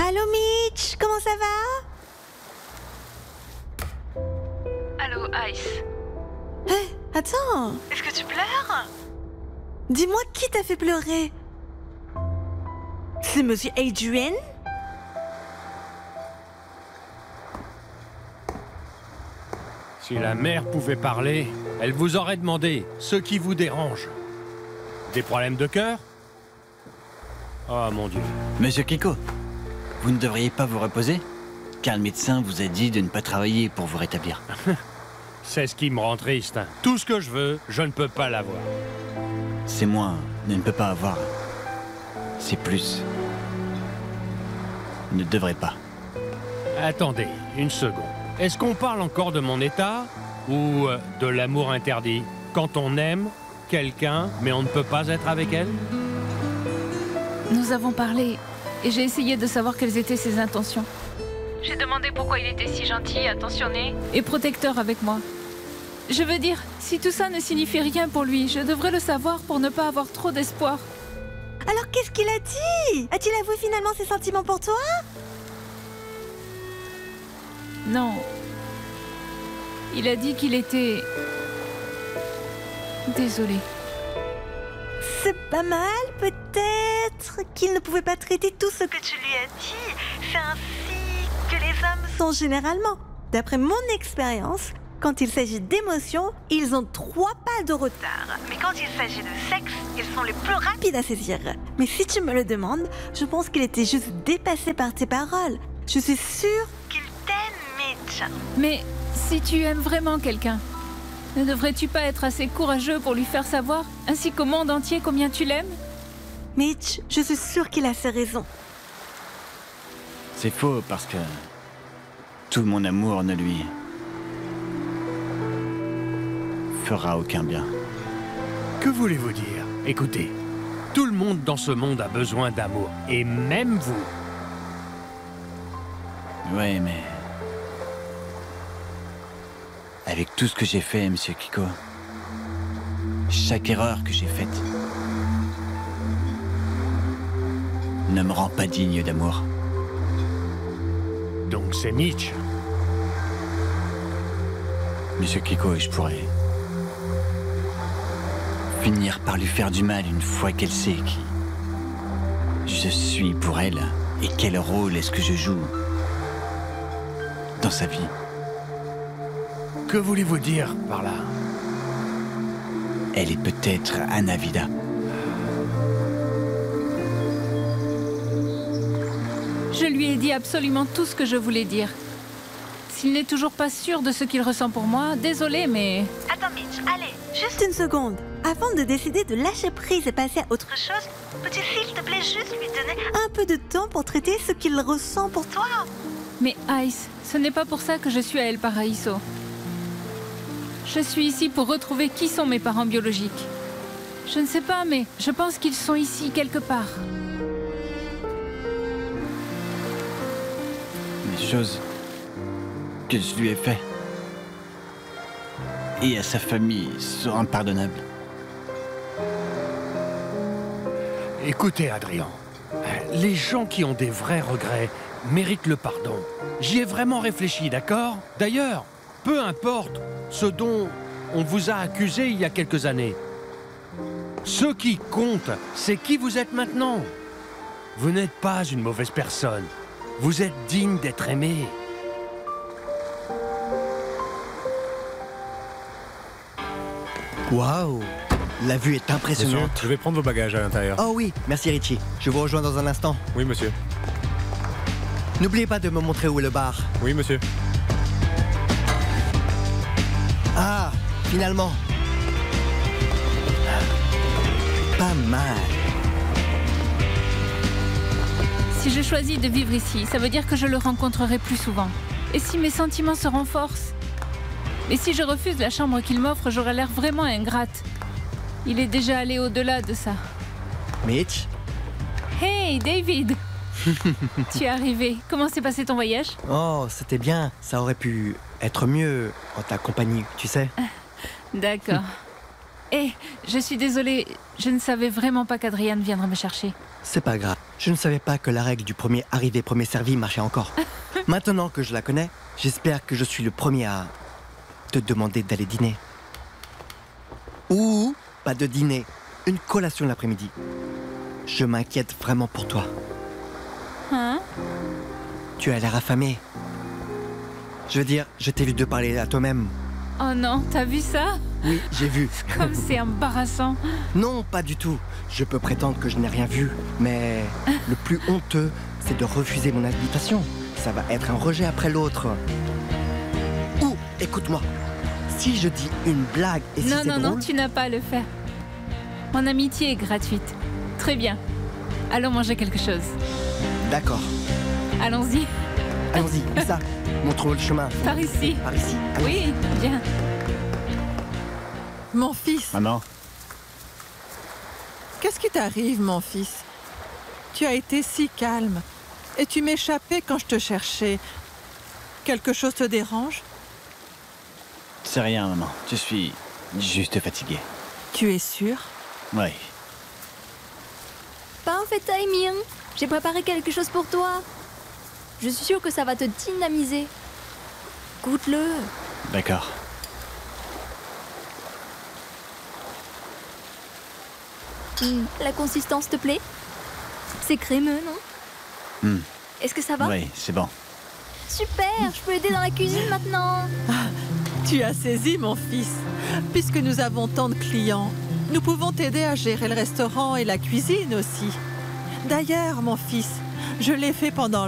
Allô Mitch, comment ça va? Allô, Ice. Hé, attends. Est-ce que tu pleures? Dis-moi qui t'a fait pleurer? C'est Monsieur Adrian? Si la mère pouvait parler, elle vous aurait demandé ce qui vous dérange. Des problèmes de cœur? Oh mon Dieu. Monsieur Kiko, vous ne devriez pas vous reposer? Car le médecin vous a dit de ne pas travailler pour vous rétablir. C'est ce qui me rend triste. Tout ce que je veux, je ne peux pas l'avoir. C'est moins ne peut pas avoir. C'est plus. Ne devrait pas. Attendez, une seconde. Est-ce qu'on parle encore de mon état ou de l'amour interdit? Quand on aime quelqu'un, mais on ne peut pas être avec elle? Nous avons parlé et j'ai essayé de savoir quelles étaient ses intentions. J'ai demandé pourquoi il était si gentil, attentionné et protecteur avec moi. Je veux dire, si tout ça ne signifie rien pour lui, je devrais le savoir pour ne pas avoir trop d'espoir. Alors qu'est-ce qu'il a dit? A-t-il avoué finalement ses sentiments pour toi? Non. Il a dit qu'il était... désolé. C'est pas mal, peut-être qu'il ne pouvait pas traiter tout ce que tu lui as dit. C'est ainsi que les hommes sont généralement. D'après mon expérience, quand il s'agit d'émotions, ils ont 3 pas de retard. Mais quand il s'agit de sexe, ils sont les plus rapides à saisir. Mais si tu me le demandes, je pense qu'il était juste dépassé par tes paroles. Je suis sûre qu'il t'aime, Mitch. Mais si tu aimes vraiment quelqu'un, ne devrais-tu pas être assez courageux pour lui faire savoir, ainsi qu'au monde entier, combien tu l'aimes? Mitch, je suis sûre qu'il a ses raisons. C'est faux parce que tout mon amour ne lui fera aucun bien. Que voulez-vous dire? Écoutez, tout le monde dans ce monde a besoin d'amour, et même vous. Ouais, mais... avec tout ce que j'ai fait, Monsieur Kiko, chaque erreur que j'ai faite ne me rend pas digne d'amour. Donc c'est Mitch. Monsieur Kiko, je pourrais finir par lui faire du mal une fois qu'elle sait qui je suis pour elle et quel rôle est-ce que je joue dans sa vie. Que voulez-vous dire par là? Elle est peut-être Anna Vida. Je lui ai dit absolument tout ce que je voulais dire. S'il n'est toujours pas sûr de ce qu'il ressent pour moi, désolé, mais... Attends Mitch, allez, juste une seconde. Avant de décider de lâcher prise et passer à autre chose, peux-tu s'il te plaît juste lui donner un peu de temps pour traiter ce qu'il ressent pour toi? Mais Ice, ce n'est pas pour ça que je suis à El Paraíso. Je suis ici pour retrouver qui sont mes parents biologiques. Je ne sais pas, mais je pense qu'ils sont ici quelque part. Les choses que je lui ai faites et à sa famille sont impardonnables. Écoutez, Adrien, les gens qui ont des vrais regrets méritent le pardon. J'y ai vraiment réfléchi, d'accord? D'ailleurs, peu importe ce dont on vous a accusé il y a quelques années. Ce qui compte, c'est qui vous êtes maintenant. Vous n'êtes pas une mauvaise personne. Vous êtes digne d'être aimé. Waouh! La vue est Monsieur, impressionnante. je vais prendre vos bagages à l'intérieur. Oh oui, merci Richie. Je vous rejoins dans un instant. Oui, monsieur. N'oubliez pas de me montrer où est le bar. Oui, monsieur. Ah, finalement. Pas mal. Si je choisis de vivre ici, ça veut dire que je le rencontrerai plus souvent. Et si mes sentiments se renforcent? Et si je refuse la chambre qu'il m'offre, j'aurai l'air vraiment ingrate. Il est déjà allé au-delà de ça. Mitch? Hey, David! Tu es arrivé. Comment s'est passé ton voyage? Oh, c'était bien. Ça aurait pu être mieux en ta compagnie, tu sais. D'accord. Je suis désolée. Je ne savais vraiment pas qu'Adriane viendrait me chercher. C'est pas grave. Je ne savais pas que la règle du premier arrivé, premier servi marchait encore. Maintenant que je la connais, j'espère que je suis le premier à te demander d'aller dîner. Ou pas de dîner, une collation l'après-midi. Je m'inquiète vraiment pour toi. Hein? Tu as l'air affamé. Je veux dire, je t'ai vu te parler à toi-même. Oh non, t'as vu ça? Oui, j'ai vu. Comme c'est embarrassant. Non, pas du tout. Je peux prétendre que je n'ai rien vu. Mais le plus honteux, c'est de refuser mon invitation. Ça va être un rejet après l'autre. Ou, écoute-moi. Si je dis une blague et si Non, c'est non, drôle... non, tu n'as pas à le faire. Mon amitié est gratuite. Très bien. Allons manger quelque chose. D'accord. Allons-y. Allons-y, ça. Montre-moi le chemin. Par ici. Par ici. Allons. Oui, bien. Mon fils, Maman, qu'est-ce qui t'arrive, mon fils? Tu as été si calme et tu m'échappais quand je te cherchais. Quelque chose te dérange? c'est rien, maman. Je suis juste fatigué. Tu es sûr? Oui. Parfait timing. J'ai préparé quelque chose pour toi. Je suis sûre que ça va te dynamiser. Goûte-le. D'accord. La consistance te plaît? C'est crémeux, non? Est-ce que ça va? Oui, c'est bon. Super, je peux aider dans la cuisine maintenant. Tu as saisi, mon fils. Puisque nous avons tant de clients, nous pouvons t'aider à gérer le restaurant et la cuisine aussi. D'ailleurs, mon fils, je l'ai fait pendant